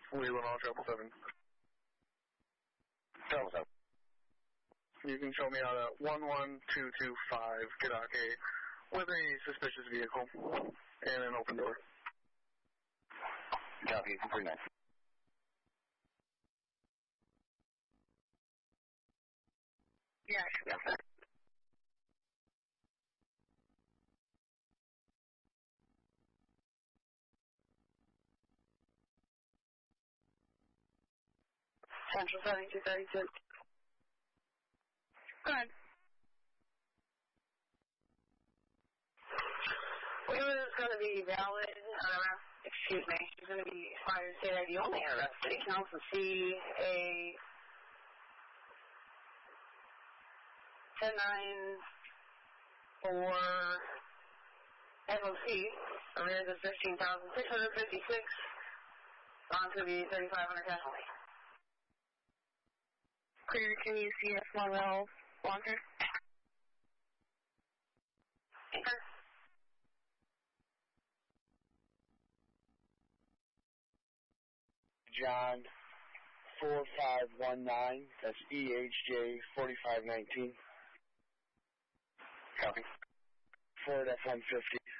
Leland on 777. 777. You can show me out at 11225 Kadake with a suspicious vehicle and an open door. Copy, 39. Yeah, I should be outside. Central 7232. Go ahead. Waiver is going to be valid, excuse me, it's going to be expired state ID only at City Council CA 109 for FOC, arrears of 15,656 on to the 3,500 cash only. Clear, can you see us Monroe Walker? John 4519, that's EHJ 4519. Copy. Ford F-150.